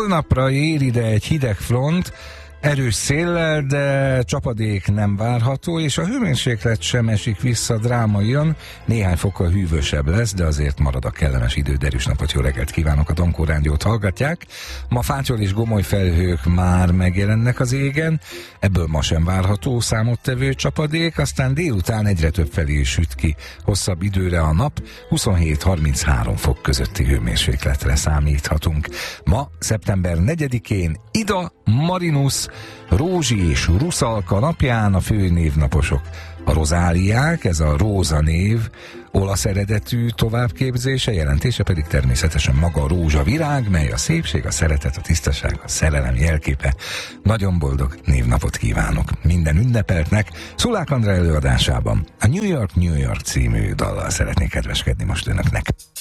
Holnapra ér ide egy hideg front, erős széllel, de csapadék nem várható, és a hőmérséklet sem esik vissza drámaian, néhány fokkal hűvösebb lesz, de azért marad a kellemes idő. Derűs napot, jó reggelt kívánok, a Dankó Rádiót hallgatják. Ma fátyol és gomoly felhők már megjelennek az égen, ebből ma sem várható számottevő csapadék, aztán délután egyre több felé süt ki hosszabb időre a nap, 27-33 fok közötti hőmérsékletre számíthatunk. Ma, szeptember 4-én Ida, Marinus, Rózsi és Ruszalka napján a fő névnaposok a rozáliák, ez a róza név olasz eredetű továbbképzése, jelentése pedig természetesen maga a rózsavirág, mely a szépség, a szeretet, a tisztaság, a szerelem jelképe. Nagyon boldog névnapot kívánok minden ünnepeltnek. Szulák Andrá előadásában a New York, New York című dallal szeretnék kedveskedni most önöknek.